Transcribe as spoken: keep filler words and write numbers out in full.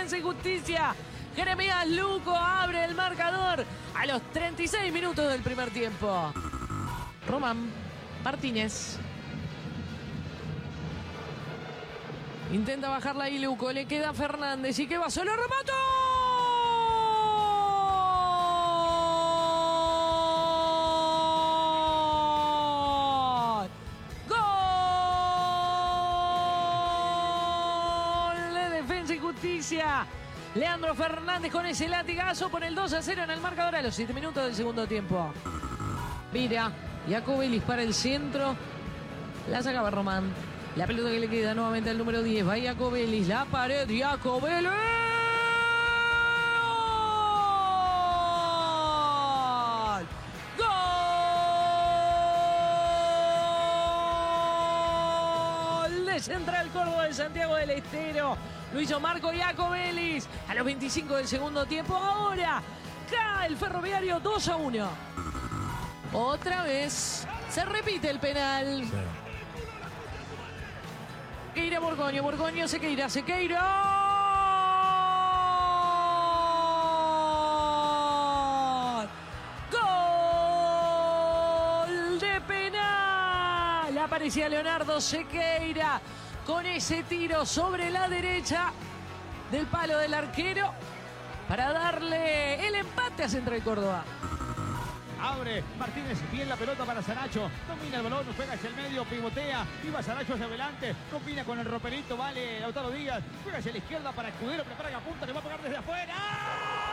Defensa y Justicia. Jeremías Luco abre el marcador a los treinta y seis minutos del primer tiempo. Román Martínez. Intenta bajarla ahí Luco, le queda Fernández y que va solo, ¡remató! ¡Gol de Defensa y Justicia! Leandro Fernández con ese latigazo pone el dos a cero en el marcador a los siete minutos del segundo tiempo. Mira, Jacobelis para el centro. La sacaba Román. La pelota que le queda nuevamente al número diez. Va Jacobelis. La pared. Jacobelis. ¡Gol! De Central Córdoba de Santiago del Estero. Lo hizo Marco Jacobelis a los veinticinco del segundo tiempo. Ahora cae el Ferroviario dos a uno. Otra vez se repite el penal. Sí. Sequeira, Borgoño, Borgoño, Sequeira, Sequeira. ¡Gol de penal! Aparecía Leonardo Sequeira con ese tiro sobre la derecha del palo del arquero para darle el empate a Central Córdoba. Abre Martínez, bien la pelota para Saracho. Domina el balón, juega hacia el medio, pivotea. Iba Saracho hacia adelante. Combina con el roperito, vale Lautaro Díaz. Juega hacia la izquierda para Escudero. Prepara y apunta, le va a pegar desde afuera. ¡Ah!